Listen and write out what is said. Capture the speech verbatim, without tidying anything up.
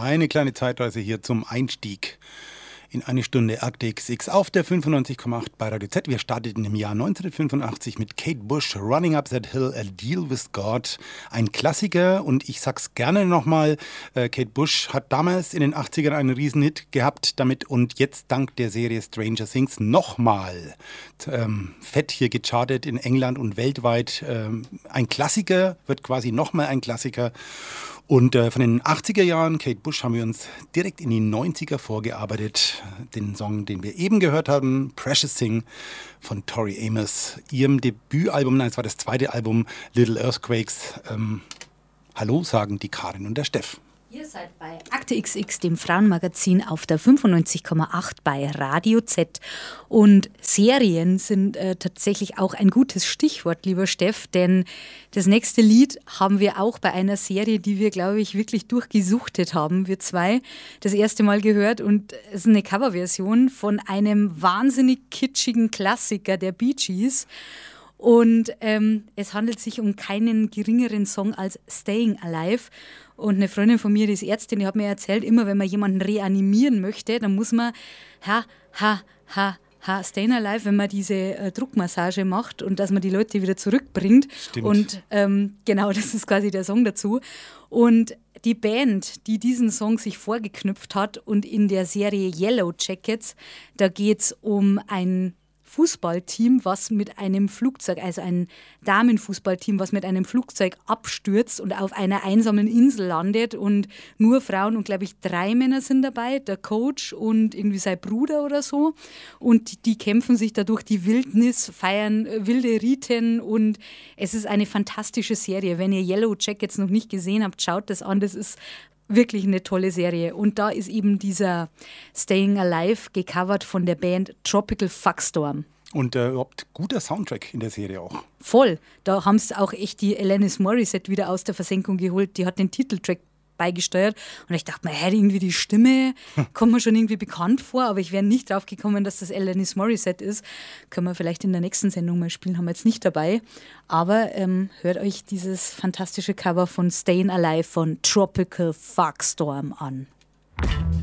Eine kleine Zeitreise hier zum Einstieg in eine Stunde Akte X X auf der fünfundneunzig Komma acht bei Radio Z. Wir starteten im Jahr neunzehnhundertfünfundachtzig mit Kate Bush, Running Up That Hill, A Deal With God. Ein Klassiker und ich sag's gerne nochmal, äh, Kate Bush hat damals in den achtzigern einen Riesenhit gehabt damit und jetzt dank der Serie Stranger Things nochmal ähm, fett hier gechartet in England und weltweit. Ähm, ein Klassiker, wird quasi nochmal ein Klassiker. Und äh, von den achtziger Jahren, Kate Bush, haben wir uns direkt in die neunziger vorgearbeitet. Den Song, den wir eben gehört haben, Precious Thing von Tori Amos, ihrem Debütalbum, nein, es war das zweite Album, Little Earthquakes. Ähm, Hallo sagen die Karin und der Steff. Ihr seid bei Akte X X, dem Frauenmagazin auf der fünfundneunzig Komma acht bei Radio Z. Und Serien sind äh, tatsächlich auch ein gutes Stichwort, lieber Steff, denn das nächste Lied haben wir auch bei einer Serie, die wir, glaube ich, wirklich durchgesuchtet haben, wir zwei, das erste Mal gehört. Und es ist eine Coverversion von einem wahnsinnig kitschigen Klassiker der Bee Gees. Und ähm, es handelt sich um keinen geringeren Song als Staying Alive. Und eine Freundin von mir, die ist Ärztin, die hat mir erzählt, immer wenn man jemanden reanimieren möchte, dann muss man ha, ha, ha, ha, Staying Alive, wenn man diese äh, Druckmassage macht und dass man die Leute wieder zurückbringt. Stimmt. Und ähm, genau, das ist quasi der Song dazu. Und die Band, die diesen Song sich vorgeknüpft hat und in der Serie Yellow Jackets, da geht es um ein Fußballteam, was mit einem Flugzeug, also ein Damenfußballteam, was mit einem Flugzeug abstürzt und auf einer einsamen Insel landet und nur Frauen und, glaube ich, drei Männer sind dabei, der Coach und irgendwie sein Bruder oder so und die kämpfen sich da durch die Wildnis, feiern wilde Riten und es ist eine fantastische Serie. Wenn ihr Yellow Jackets noch nicht gesehen habt, schaut das an, das ist wirklich eine tolle Serie. Und da ist eben dieser Staying Alive gecovert von der Band Tropical Fuckstorm. Und äh, überhaupt guter Soundtrack in der Serie auch. Voll. Da haben sie auch echt die Alanis Morissette wieder aus der Versenkung geholt. Die hat den Titeltrack beigesteuert. Und ich dachte mir, hey, irgendwie die Stimme kommt mir schon irgendwie bekannt vor, aber ich wäre nicht drauf gekommen, dass das Alanis Morissette ist. Können wir vielleicht in der nächsten Sendung mal spielen, haben wir jetzt nicht dabei. Aber ähm, hört euch dieses fantastische Cover von Staying Alive von Tropical Fuckstorm an.